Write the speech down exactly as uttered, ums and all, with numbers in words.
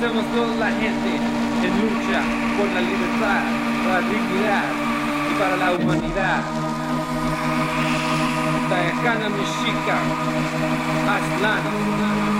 Estamos toda la gente en lucha por la libertad, para la dignidad y para la humanidad. Tayacana Mexica, Aztlán.